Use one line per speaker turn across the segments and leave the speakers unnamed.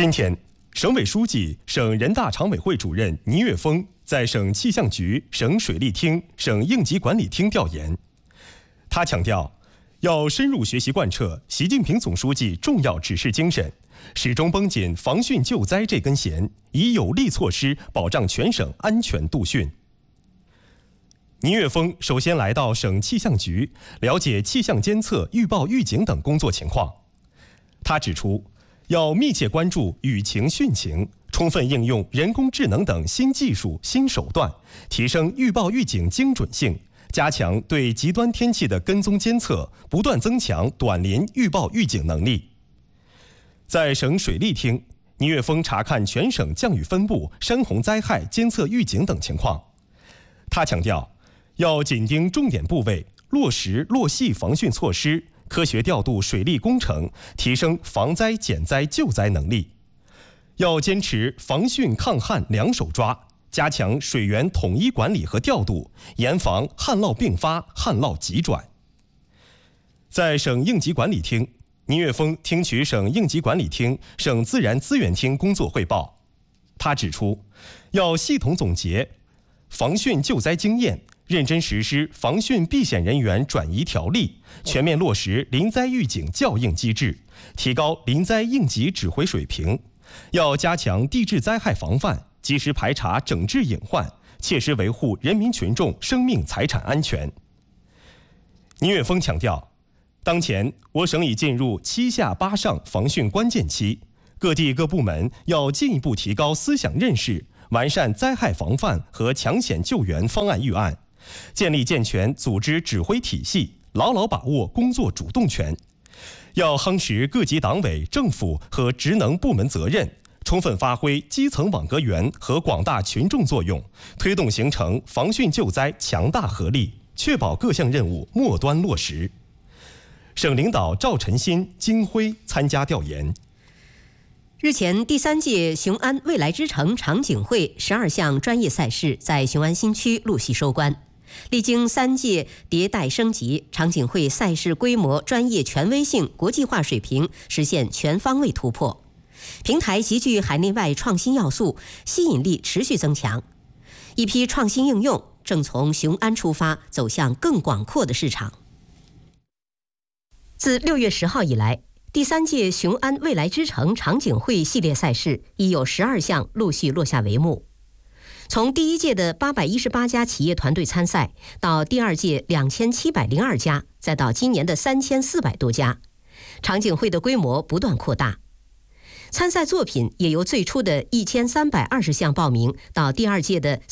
今天，省委书记、省人大常委会主任倪岳峰在省气象局、省水利厅、省应急管理厅调研。他强调，要深入学习贯彻习近平总书记重要指示精神，始终绷紧防汛救灾这根弦，以有力措施保障全省安全度汛。倪岳峰首先来到省气象局，了解气象监测、预报预警等工作情况。他指出，要密切关注雨情汛情，充分应用人工智能等新技术、新手段，提升预报预警精准性，加强对极端天气的跟踪监测，不断增强短临预报预警能力。在省水利厅，倪岳峰查看全省降雨分布、山洪灾害监测预警等情况。他强调，要紧盯重点部位，落实落细防汛措施，科学调度水利工程，提升防灾减灾救灾能力。要坚持防汛抗旱两手抓，加强水源统一管理和调度，严防旱涝并发、旱涝急转。在省应急管理厅，倪岳峰听取省应急管理厅、省自然资源厅工作汇报。他指出，要系统总结防汛救灾经验，认真实施防汛避险人员转移条例，全面落实临灾预警校应机制，提高临灾应急指挥水平。要加强地质灾害防范，及时排查整治隐患，切实维护人民群众生命财产安全。倪岳峰强调，当前我省已进入7下8上防汛关键期，各地各部门要进一步提高思想认识，完善灾害防范和抢险救援方案预案，建立健全组织指挥体系，牢牢把握工作主动权。要夯实各级党委、政府和职能部门责任，充分发挥基层网格员和广大群众作用，推动形成防汛救灾强大合力，确保各项任务末端落实。省领导赵晨新、金辉参加调研。
日前，第3届雄安未来之城场景会12项专业赛事在雄安新区陆续收官。历经3届迭代升级，场景会赛事规模、专业权威性、国际化水平实现全方位突破，平台极具海内外创新要素，吸引力持续增强。一批创新应用正从雄安出发，走向更广阔的市场。自6月10号以来，第3届雄安未来之城场景会系列赛事已有12项陆续落下帷幕。从第1届的818家企业团队参赛，到第2届2702家，再到今年的3400多家，场景会的规模不断扩大。参赛作品也由最初的1320项报名，到第2届的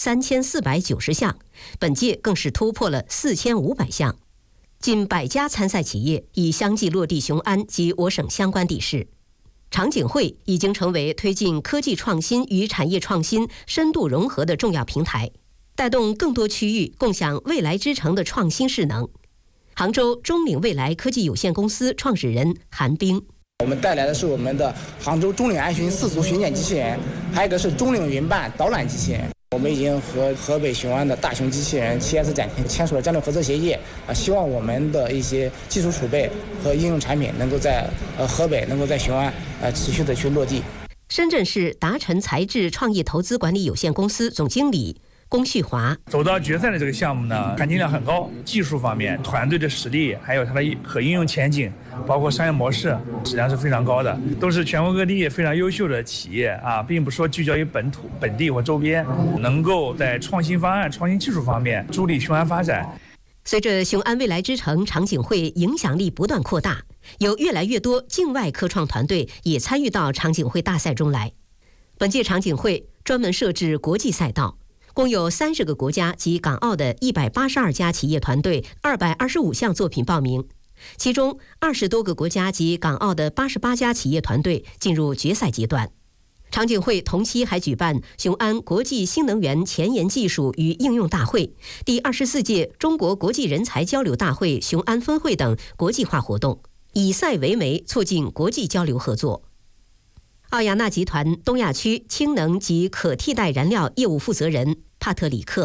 3490项，本届更是突破了4500项。近100家参赛企业已相继落地雄安及我省相关地市。场景会已经成为推进科技创新与产业创新深度融合的重要平台，带动更多区域共享未来之城的创新势能。杭州中岭未来科技有限公司创始人韩冰：
我们带来的是我们的杭州中岭安巡4足巡检机器人，还有一个是中岭云办导览机器人。我们已经和河北雄安的大雄机器人7S展签署了战略合作协议，希望我们的一些技术储备和应用产品能够在河北，能够在雄安持续的去落地。
深圳市达晨材智创业投资管理有限公司总经理龚旭华：
走到决赛的这个项目呢，含金量很高，技术方面、团队的实力，还有它的可应用前景，包括商业模式，质量是非常高的，都是全国各地非常优秀的企业啊，并不说聚焦于本地或周边，能够在创新方案、创新技术方面助力雄安发展。
随着雄安未来之城场景会影响力不断扩大，有越来越多境外科创团队也参与到场景会大赛中来。本届场景会专门设置国际赛道，共有30个国家及港澳的182家企业团队225项作品报名，其中20多个国家及港澳的88家企业团队进入决赛阶段。场景会同期还举办雄安国际新能源前沿技术与应用大会、第24届中国国际人才交流大会雄安分会等国际化活动，以赛为媒，促进国际交流合作。奥亚纳集团东亚区氢能及可替代燃料业务负责人帕特里克：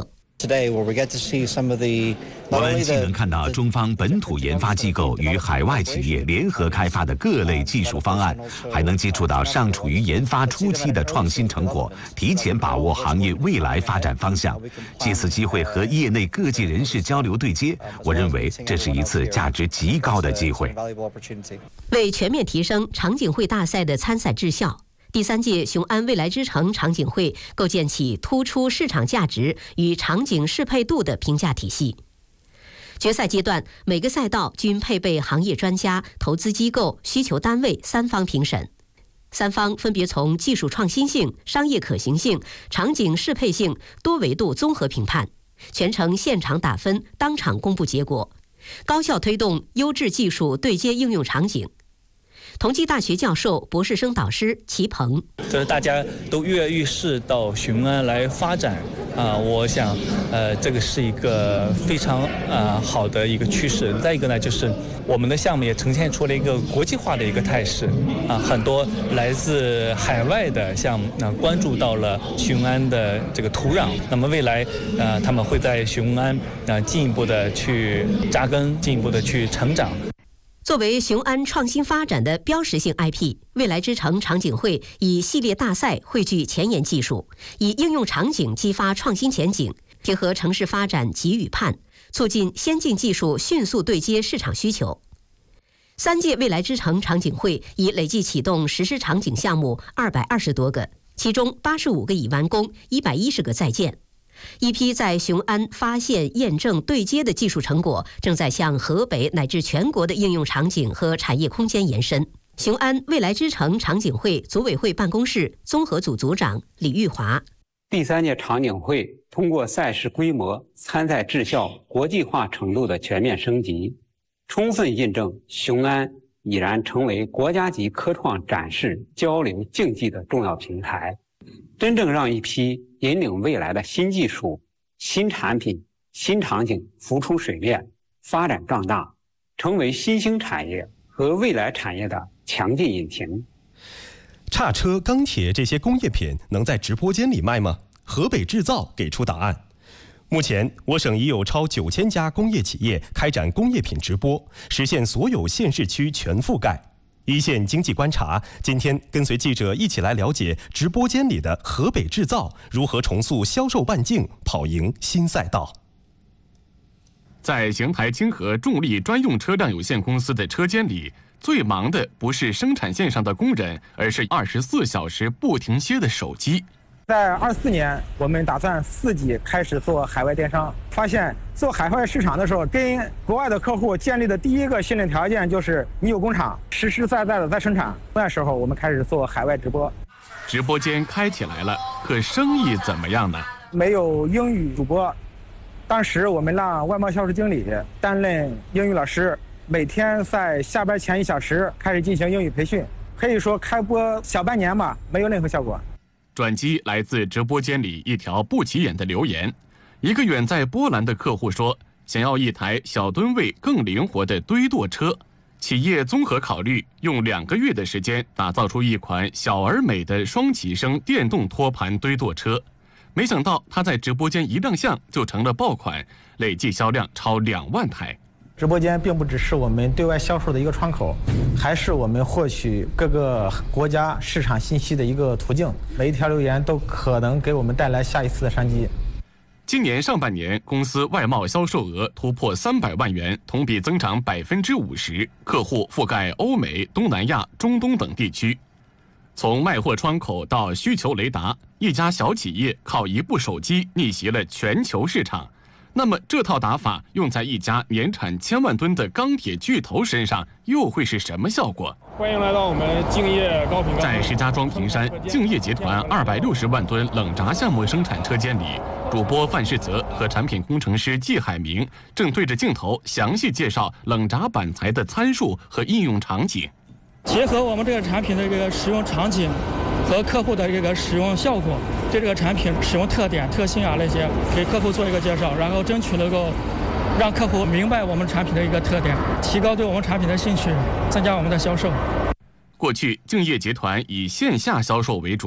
我们既能看到中方本土研发机构与海外企业联合开发的各类技术方案，还能接触到尚处于研发初期的创新成果，提前把握行业未来发展方向。借此机会和业内各界人士交流对接，我认为这是一次价值极高的机会。
为全面提升场景会大赛的参赛质效，第3届雄安未来之城场景会构建起突出市场价值与场景适配度的评价体系。决赛阶段，每个赛道均配备行业专家、投资机构、需求单位3方评审。3方分别从技术创新性、商业可行性、场景适配性多维度综合评判，全程现场打分，当场公布结果，高效推动优质技术对接应用场景。同济大学教授、博士生导师齐鹏，
就是大家都跃跃欲试到雄安来发展我想这个是一个非常好的一个趋势。再一个呢，就是我们的项目也呈现出了一个国际化的一个态势很多来自海外的项目关注到了雄安的这个土壤，那么未来他们会在雄安进一步的去扎根，进一步的去成长。
作为雄安创新发展的标识性 IP， 未来之城场景会以系列大赛汇聚前沿技术，以应用场景激发创新前景，贴合城市发展急与盼，促进先进技术迅速对接市场需求。3届未来之城场景会已累计启动实施场景项目220多个，其中85个已完工，110个在建。一批在雄安发现、验证、对接的技术成果，正在向河北乃至全国的应用场景和产业空间延伸。雄安未来之城场景会组委会办公室综合组组长李玉华：
第3届场景会通过赛事规模、参赛质效、国际化程度的全面升级，充分印证雄安已然成为国家级科创展示、交流、竞技的重要平台，真正让一批引领未来的新技术、新产品、新场景浮出水面，发展壮大，成为新兴产业和未来产业的强劲引擎。
叉车、钢铁这些工业品能在直播间里卖吗？河北制造给出答案。目前，我省已有超9000家工业企业开展工业品直播，实现所有县市区全覆盖。一线经济观察，今天跟随记者一起来了解直播间里的河北制造如何重塑销售半径，跑赢新赛道。
在邢台清河重力专用车辆有限公司的车间里，最忙的不是生产线上的工人，而是24小时不停歇的手机。
在24年，我们打算4级开始做海外电商，发现做海外市场的时候，跟国外的客户建立的第一个信任条件就是你有工厂，实实在在的在生产。那时候我们开始做海外直播。
直播间开起来了，可生意怎么样呢？
没有英语主播，当时我们让外贸销售经理担任英语老师，每天在下班前1小时开始进行英语培训，可以说开播小半年吧，没有任何效果。
转机来自直播间里一条不起眼的留言，一个远在波兰的客户说，想要一台小吨位更灵活的堆垛车，企业综合考虑，用2个月的时间打造出一款小而美的双起升电动托盘堆垛车，没想到他在直播间一亮相就成了爆款，累计销量超2万台。
直播间并不只是我们对外销售的一个窗口，还是我们获取各个国家市场信息的一个途径。每一条留言都可能给我们带来下一次的商机。
今年上半年，公司外贸销售额突破300万元，同比增长50%，客户覆盖欧美、东南亚、中东等地区。从卖货窗口到需求雷达，一家小企业靠一部手机逆袭了全球市场。那么这套打法用在一家年产1000万吨的钢铁巨头身上，又会是什么效果？
欢迎来到我们敬业高频。
在石家庄平山，敬业集团260万吨冷轧项目生产车间里，主播范世泽和产品工程师季海明正对着镜头详细介绍冷轧板材的参数和应用场景。
结合我们这个产品的这个使用场景和客户的这个使用效果，对这个产品使用特点、特性那些，给客户做一个介绍，然后争取能够让客户明白我们产品的一个特点，提高对我们产品的兴趣，增加我们的销售。
过去，敬业集团以线下销售为主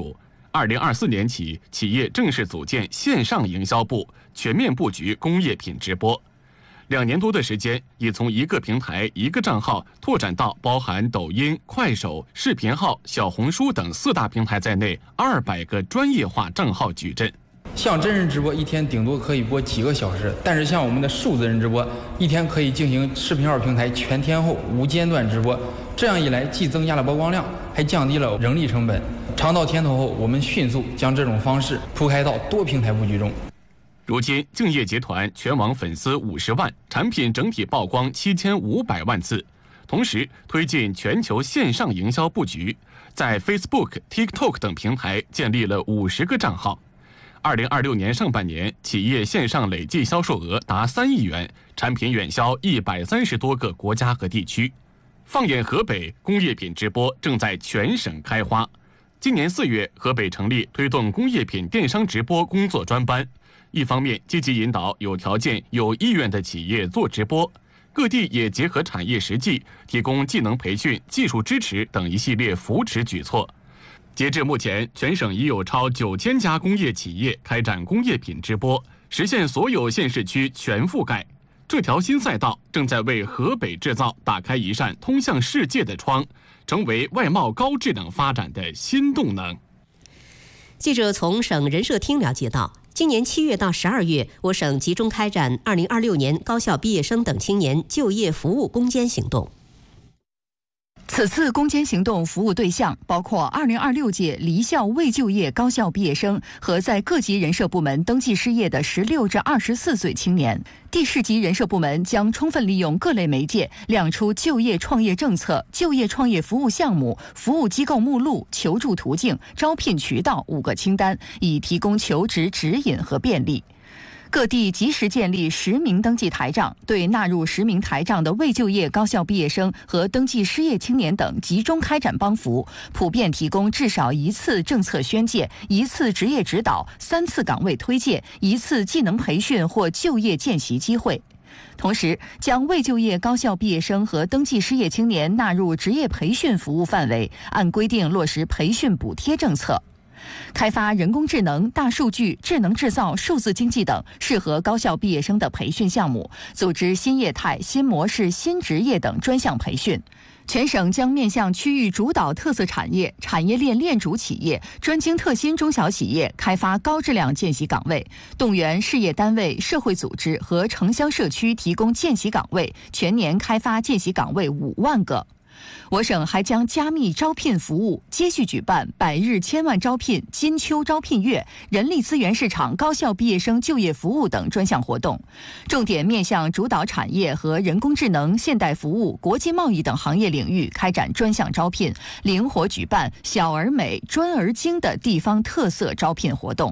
2024年起，企业正式组建线上营销部，全面布局工业品直播。2年多的时间，已从一个平台、一个账号拓展到包含抖音、快手、视频号、小红书等4大平台在内200个专业化账号矩阵。
像真人直播一天顶多可以播几个小时，但是像我们的数字人直播，一天可以进行视频号平台全天候无间断直播。这样一来，既增加了曝光量，还降低了人力成本。尝到甜头后，我们迅速将这种方式铺开到多平台布局中。
如今，敬业集团全网粉丝50万，产品整体曝光7500万次。同时，推进全球线上营销布局，在 Facebook、TikTok 等平台建立了50个账号。2026年上半年，企业线上累计销售额达3亿元，产品远销130多个国家和地区。放眼河北，工业品直播正在全省开花。今年4月，河北成立推动工业品电商直播工作专班。一方面积极引导有条件、有意愿的企业做直播，各地也结合产业实际，提供技能培训、技术支持等一系列扶持举措。截至目前，全省已有超9000家工业企业开展工业品直播，实现所有县市区全覆盖。这条新赛道正在为河北制造打开一扇通向世界的窗，成为外贸高质量发展的新动能。
记者从省人社厅了解到，今年7月到12月，我省集中开展2026年高校毕业生等青年就业服务攻坚行动。
此次攻坚行动服务对象包括2026届离校未就业高校毕业生和在各级人社部门登记失业的16至24岁青年。地市级人社部门将充分利用各类媒介，亮出就业创业政策、就业创业服务项目、服务机构目录、求助途径、招聘渠道5个清单，以提供求职指引和便利。各地及时建立实名登记台账，对纳入实名台账的未就业高校毕业生和登记失业青年等集中开展帮扶，普遍提供至少1次政策宣介、1次职业指导、3次岗位推介、1次技能培训或就业见习机会。同时，将未就业高校毕业生和登记失业青年纳入职业培训服务范围，按规定落实培训补贴政策。开发人工智能、大数据、智能制造、数字经济等适合高校毕业生的培训项目，组织新业态、新模式、新职业等专项培训。全省将面向区域主导特色产业、产业链链主企业、专精特新中小企业开发高质量见习岗位，动员事业单位、社会组织和城乡社区提供见习岗位，全年开发见习岗位5万个。我省还将加密招聘服务，接续举办百日千万招聘、金秋招聘月、人力资源市场高校毕业生就业服务等专项活动，重点面向主导产业和人工智能、现代服务、国际贸易等行业领域开展专项招聘，灵活举办小而美、专而精的地方特色招聘活动。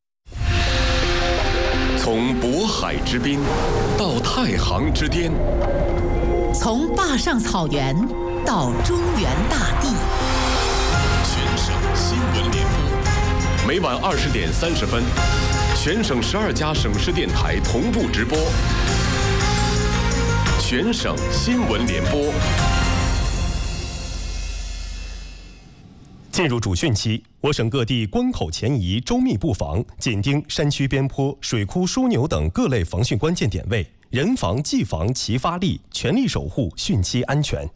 从渤海之滨到太行之巅，
从坝上草原到中原大地，
全省新闻联播，每晚20点30分，全省12家省市电台同步直播。全省新闻联播。
进入主汛期，我省各地关口前移，周密布防，紧盯山区边坡、水库枢纽等各类防汛关键点位，人防技防齐发力，全力守护汛期安全。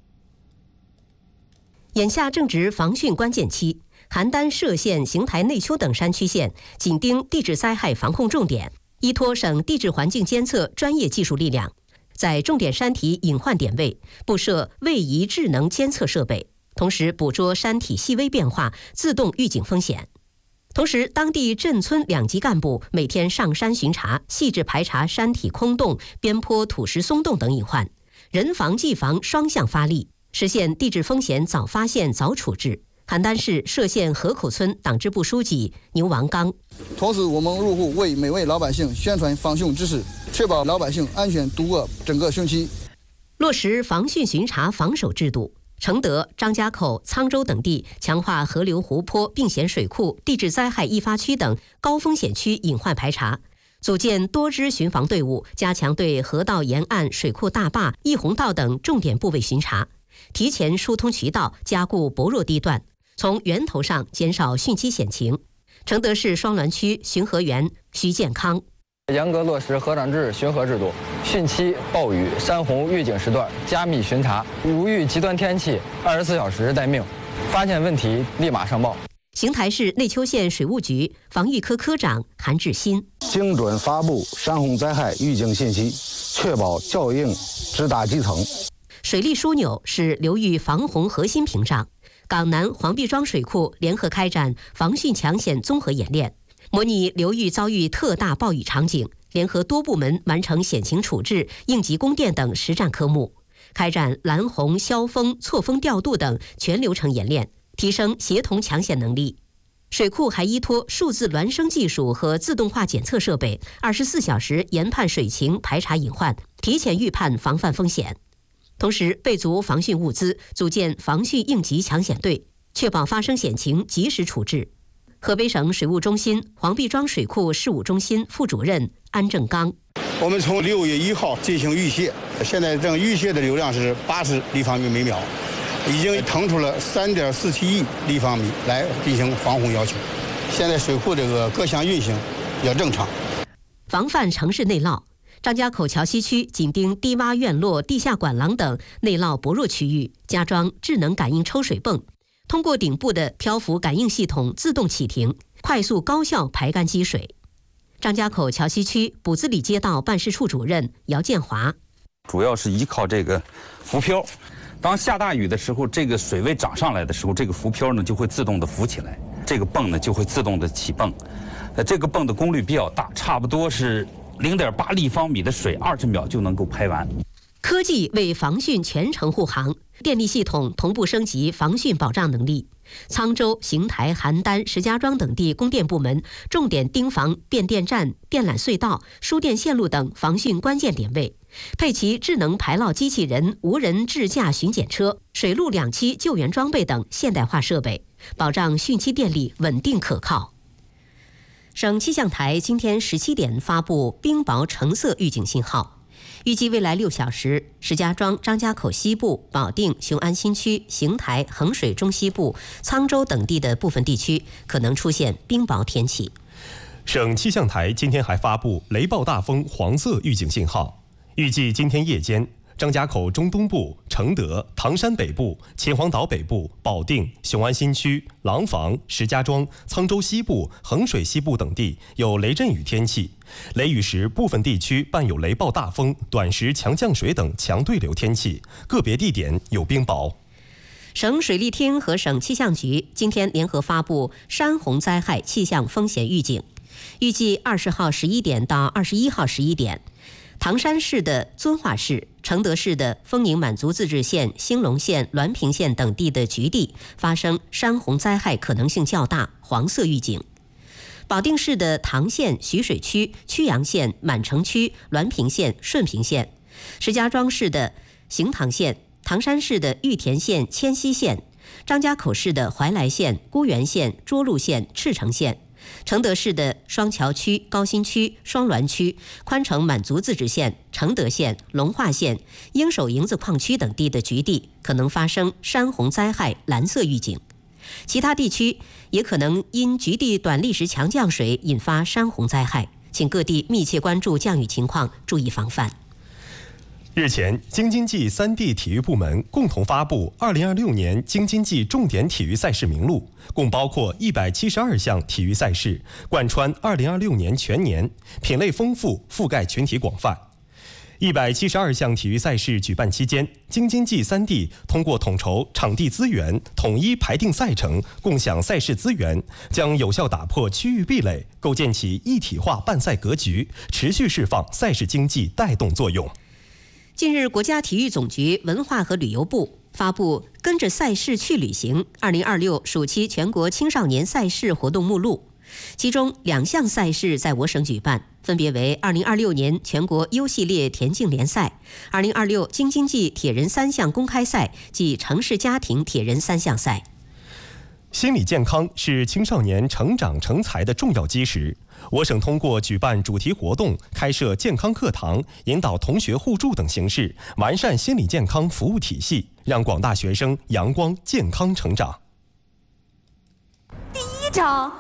眼下正值防汛关键期，邯郸、歙县、邢台、内丘等山区县紧盯地质灾害防控重点，依托省地质环境监测专业技术力量，在重点山体隐患点位布设位移智能监测设备，同时捕捉山体细微变化，自动预警风险。同时，当地镇村2级干部每天上山巡查，细致排查山体空洞、边坡土石松动等隐患，人防技防双向发力，实现地质风险早发现、早处置。邯郸市歙县河口村党支部书记牛王刚：
同时，我们入户为每位老百姓宣传防汛知识，确保老百姓安全度过整个汛期。
落实防汛巡查防守制度，承德、张家口、沧州等地强化河流、湖泊、并险水库、地质灾害易发区等高风险区隐患排查，组建多支巡防队伍，加强对河道沿岸、水库大坝、溢洪道等重点部位巡查，提前疏通渠道，加固薄弱地段，从源头上减少汛期险情。 承德市双滦区巡河员徐建康。
严格落实河长制巡河制度，汛期、暴雨、山洪预警时段加密巡查，如遇极端天气，24小时待命，发现问题立马上报。
邢台市内丘县水务局防御科科长韩志新：
精准发布山洪灾害预警信息，确保效应直达基层。
水利枢纽是流域防洪核心屏障。港南黄壁庄水库联合开展防汛抢险综合演练，模拟流域遭遇特大暴雨场景，联合多部门完成险情处置、应急供电等实战科目，开展拦洪、消风、错峰调度等全流程演练，提升协同抢险能力。水库还依托数字孪生技术和自动化检测设备，24小时研判水情、排查隐患，提前预判防范风险。同时备足防汛物资，组建防汛应急抢险队，确保发生险情及时处置。河北省水务中心黄壁庄水库事务中心副主任安正刚：
我们从6月1号进行预泄，现在这个预泄的流量是80立方米每秒，已经腾出了3.47亿立方米来进行防洪要求。现在水库这个各项运行比较正常。
防范城市内涝，张家口桥西区紧盯低洼院落、地下管廊等内涝薄弱区域，加装智能感应抽水泵，通过顶部的漂浮感应系统自动启停，快速高效排干积水。张家口桥西区卜子里街道办事处主任姚建华：
主要是依靠这个浮漂，当下大雨的时候，这个水位涨上来的时候，这个浮漂呢就会自动的浮起来，这个泵呢就会自动的起泵。这个泵的功率比较大，差不多是0.8立方米的水20秒就能够排完。
科技为防汛全程护航，电力系统同步升级防汛保障能力。沧州、邢台、邯郸、石家庄等地供电部门重点盯防变电站、电缆隧道、输电线路等防汛关键点位，配齐智能排涝机器人、无人智驾巡检车、水陆两栖救援装备等现代化设备，保障汛期电力稳定可靠。省气象台今天17点发布冰雹橙色预警信号，预计未来6小时，石家庄、张家口西部、保定、雄安新区、邢台、衡水中西部、沧州等地的部分地区可能出现冰雹天气。
省气象台今天还发布雷暴大风黄色预警信号，预计今天夜间，张家口中东部、承德、唐山北部、秦皇岛北部、保定、雄安新区、廊坊、石家庄、沧州西部、衡水西部等地有雷阵雨天气，雷雨时部分地区伴有雷暴大风、短时强降水等强对流天气，个别地点有冰雹。
省水利厅和省气象局今天联合发布山洪灾害气象风险预警，预计20号11点到21号11点，唐山市的遵化市、承德市的丰宁满族自治县、兴隆县、滦平县等地的局地发生山洪灾害可能性较大，黄色预警。保定市的唐县、徐水区、曲阳县、满城区、滦平县、顺平县，石家庄市的行塘县、唐山市的玉田县、迁西县，张家口市的怀来县、沽源县、涿鹿县、赤城县，承德市的双桥区、高新区、双滦区、宽城满族自治县、承德县、龙化县、鹰首营子矿区等地的局地可能发生山洪灾害蓝色预警。其他地区也可能因局地短历时强降水引发山洪灾害，请各地密切关注降雨情况，注意防范。
日前，京津冀3地体育部门共同发布2026年京津冀重点体育赛事名录，共包括172项体育赛事，贯穿2026年全年，品类丰富，覆盖群体广泛。172项体育赛事举办期间，京津冀3地通过统筹场地资源，统一排定赛程，共享赛事资源，将有效打破区域壁垒，构建起一体化办赛格局，持续释放赛事经济带动作用。
近日，国家体育总局文化和旅游部发布《跟着赛事去旅行2026暑期全国青少年赛事活动目录》，其中2项赛事在我省举办，分别为2026年全国优系列田径联赛、2026京津冀铁人3项公开赛及城市家庭铁人3项赛。
心理健康是青少年成长成才的重要基石。我省通过举办主题活动、开设健康课堂、引导同学互助等形式，完善心理健康服务体系，让广大学生阳光健康成长。
第1招还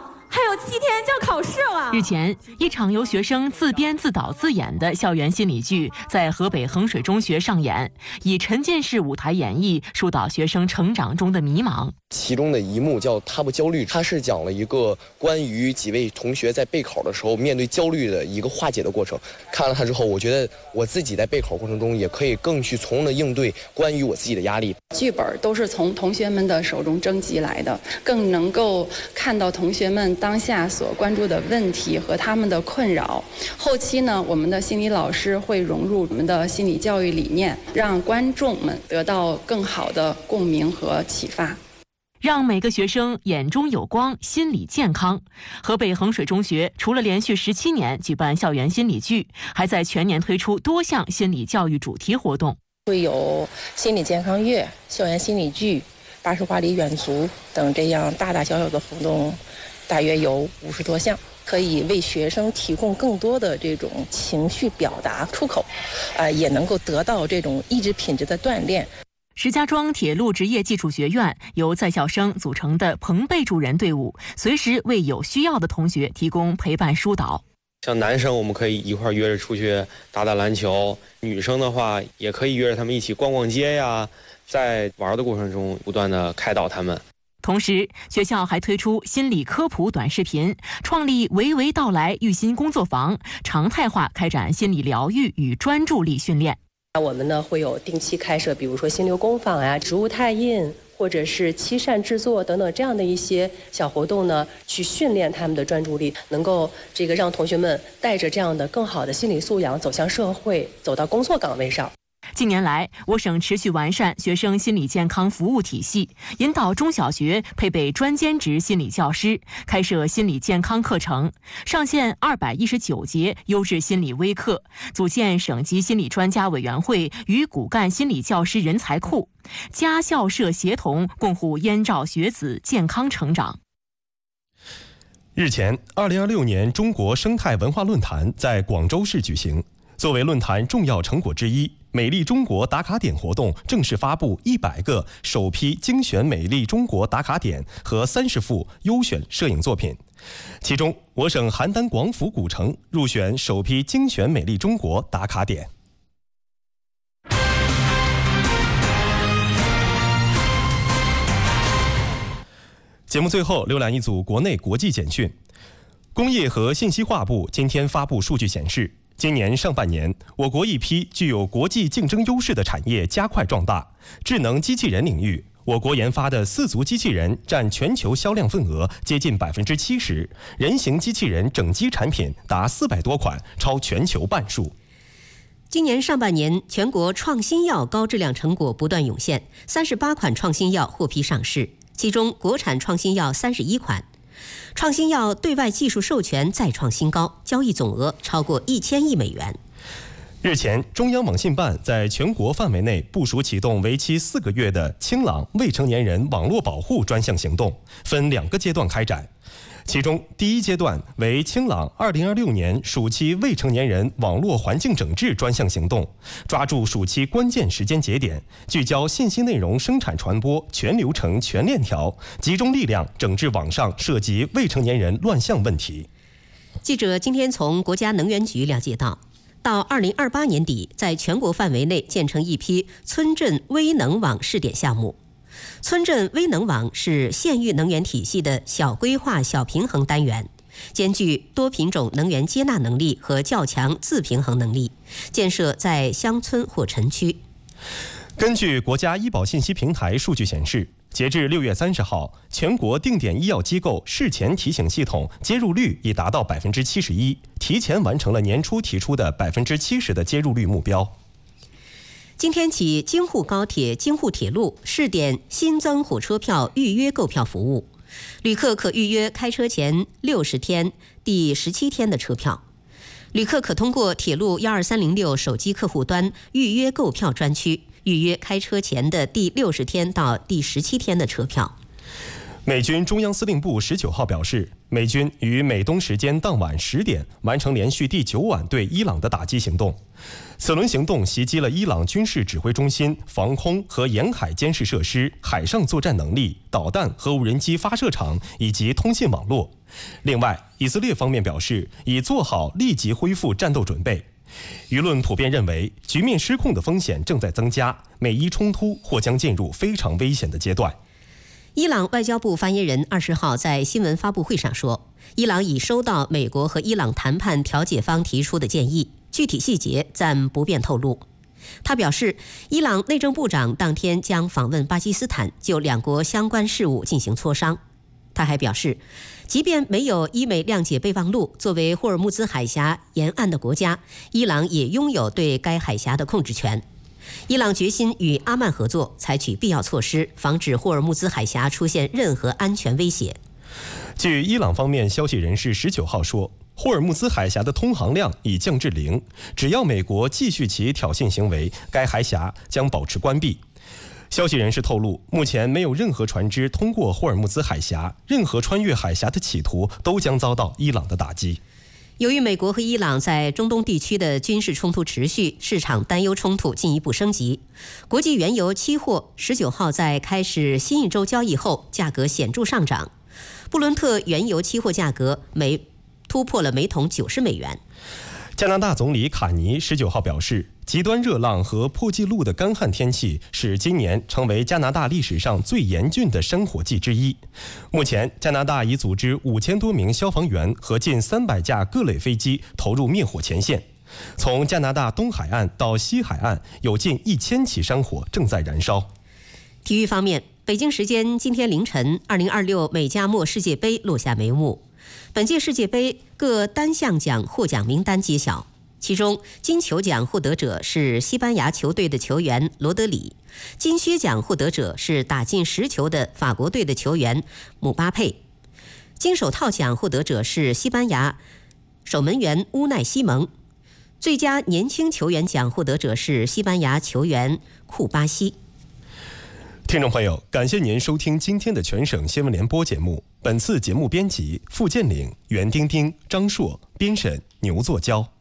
有7天就要考试了。
日前，一场由学生自编自导自演的校园心理剧在河北衡水中学上演，以沉浸式舞台演绎疏导学生成长中的迷茫。
其中的一幕叫他不焦虑，它是讲了一个关于几位同学在备考的时候面对焦虑的一个化解的过程。看了它之后，我觉得我自己在备考过程中也可以更去从容的应对关于我自己的压力。
剧本都是从同学们的手中征集来的，更能够看到同学们当下所关注的问题和他们的困扰。后期呢，我们的心理老师会融入我们的心理教育理念，让观众们得到更好的共鸣和启发。
让每个学生眼中有光，心理健康。河北衡水中学除了连续17年举办校园心理剧，还在全年推出多项心理教育主题活动，
会有心理健康月、校园心理剧、80话里远足等这样大大小小的活动，大约有50多项，可以为学生提供更多的这种情绪表达出口，也能够得到这种意志品质的锻炼。
石家庄铁路职业技术学院由在校生组成的朋辈助人队伍，随时为有需要的同学提供陪伴疏导。
像男生我们可以一块约着出去打打篮球，女生的话也可以约着他们一起逛逛街呀，在玩的过程中不断的开导他们。
同时，学校还推出心理科普短视频，创立娓娓道来育心工作坊，常态化开展心理疗愈与专注力训练。
我们呢会有定期开设，比如说心流工坊呀、植物拓印，或者是漆扇制作等等这样的一些小活动呢，去训练他们的专注力，能够让同学们带着这样的更好的心理素养走向社会，走到工作岗位上。
近年来，我省持续完善学生心理健康服务体系，引导中小学配备专兼职心理教师，开设心理健康课程，上线219节优质心理微课，组建省级心理专家委员会与骨干心理教师人才库，家校社协同，共护燕赵学子健康成长。
日前，2026年中国生态文化论坛在广州市举行。作为论坛重要成果之一，美丽中国打卡点活动正式发布100个首批精选美丽中国打卡点和30幅优选摄影作品。其中，我省邯郸广府古城入选首批精选美丽中国打卡点。节目最后浏览一组国内国际简讯。工业和信息化部今天发布数据显示，今年上半年，我国一批具有国际竞争优势的产业加快壮大。智能机器人领域，我国研发的4足机器人占全球销量份额接近70%，人形机器人整机产品达400多款，超全球半数。
今年上半年，全国创新药高质量成果不断涌现，38款创新药获批上市，其中国产创新药31款。创新药对外技术授权再创新高，交易总额超过1000亿美元。
日前，中央网信办在全国范围内部署启动为期4个月的清朗未成年人网络保护专项行动，分2个阶段开展。其中，第一阶段为清朗2026年暑期未成年人网络环境整治专项行动，抓住暑期关键时间节点，聚焦信息内容生产传播全流程全链条，集中力量整治网上涉及未成年人乱象问题。
记者今天从国家能源局了解到，2028年底，在全国范围内建成一批村镇微能网试点项目。村镇微能网是县域能源体系的小规划小平衡单元，兼具多品种能源接纳能力和较强自平衡能力，建设在乡村或城区。
根据国家医保信息平台数据显示，截至6月30号，全国定点医药机构事前提醒系统接入率已达到71%，提前完成了年初提出的70%的接入率目标。
今天起，京沪高铁、京沪铁路试点新增火车票预约购票服务，旅客可预约开车前60天、第17天的车票。旅客可通过铁路12306手机客户端预约购票专区，预约开车前的第60天到第17天的车票。
美军中央司令部19号表示，美军于美东时间当晚10点完成连续第9晚对伊朗的打击行动。此轮行动袭击了伊朗军事指挥中心、防空和沿海监视设施、海上作战能力、导弹和无人机发射场以及通信网络。另外，以色列方面表示已做好立即恢复战斗准备。舆论普遍认为，局面失控的风险正在增加，美伊冲突或将进入非常危险的阶段。
伊朗外交部发言人20号在新闻发布会上说，伊朗已收到美国和伊朗谈判调解方提出的建议，具体细节暂不便透露。他表示，伊朗内政部长当天将访问巴基斯坦，就两国相关事务进行磋商。他还表示，即便没有伊美谅解备忘录，作为霍尔木兹海峡沿岸的国家，伊朗也拥有对该海峡的控制权。伊朗决心与阿曼合作，采取必要措施，防止霍尔木兹海峡出现任何安全威胁。
据伊朗方面消息人士19号说，霍尔木兹海峡的通航量已降至0，只要美国继续其挑衅行为，该海峡将保持关闭。消息人士透露，目前没有任何船只通过霍尔木兹海峡，任何穿越海峡的企图都将遭到伊朗的打击。
由于美国和伊朗在中东地区的军事冲突持续，市场担忧冲突进一步升级。国际原油期货19号在开始新一周交易后，价格显著上涨。布伦特原油期货价格突破了每桶90美元。
加拿大总理卡尼19号表示，极端热浪和破纪录的干旱天气使今年成为加拿大历史上最严峻的山火季之一。目前，加拿大已组织5000多名消防员和近300架各类飞机投入灭火前线。从加拿大东海岸到西海岸，有近1000起山火正在燃烧。
体育方面，北京时间今天凌晨，2026美加墨世界杯落下帷幕。本届世界杯各单项奖获奖名单揭晓，其中金球奖获得者是西班牙球队的球员罗德里，金靴奖获得者是打进10球的法国队的球员姆巴佩，金手套奖获得者是西班牙守门员乌奈西蒙，最佳年轻球员奖获得者是西班牙球员库巴西。
听众朋友，感谢您收听今天的全省新闻联播节目。本次节目编辑付建岭、袁丁丁、张硕，编审牛作娇。